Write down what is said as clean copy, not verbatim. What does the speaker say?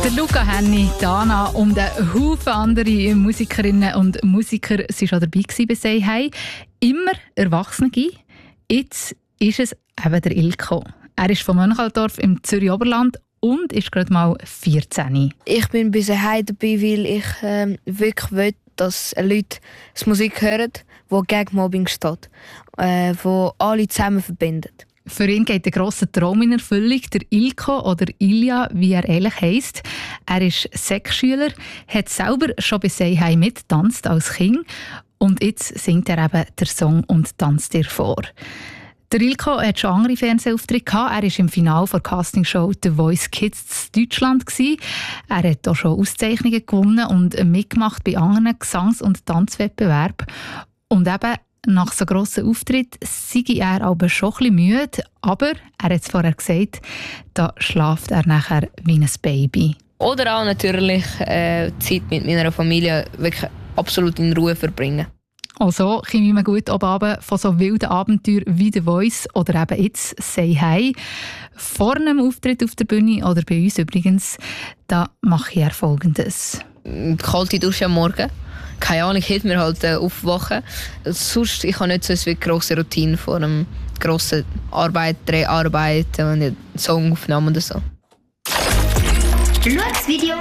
Der Luca Henny, Dana und ein Haufen andere Musikerinnen und Musiker waren schon dabei bei «Say Hey». Immer Erwachsene. Jetzt ist es eben der Ilko. Er ist von Mönchalldorf im Zürich-Oberland und ist gerade mal 14. Ich bin bei «Say Hey» dabei, weil ich wirklich will, dass Leute die Musik hören, die gegen Mobbing steht, die alle zusammen verbindet. Für ihn geht der grosse Traum in Erfüllung. Der Ilko oder Ilja, wie er ehrlich heisst. Er ist Sek-Schüler, hat selber schon bei «Say Hey» mitgetanzt als Kind und jetzt singt er eben den Song und tanzt dir vor. Der Ilko hat schon andere Fernsehauftritte gehabt. Er war im Finale der Castingshow «The Voice Kids» in Deutschland. Er hat auch schon Auszeichnungen gewonnen und mitgemacht bei anderen Gesangs- und Tanzwettbewerben. Und eben nach so grossen Auftritt sei er aber schon ein bisschen müde, aber er hat es vorher gesagt, da schläft er nachher wie ein Baby. Oder auch natürlich Zeit mit meiner Familie wirklich absolut in Ruhe verbringen. Also komme ich gut oben runter von so wilden Abenteuern wie «The Voice» oder eben jetzt «Say Hey». Vor einem Auftritt auf der Bühne oder bei uns übrigens, da mache ich Folgendes. Kalte Dusche am Morgen. Keine Ahnung, hilft mir halt aufwachen. Sonst, ich habe nicht so eine grosse Routine vor einem grossen Dreharbeit und Songaufnahmen oder so. Schau das Video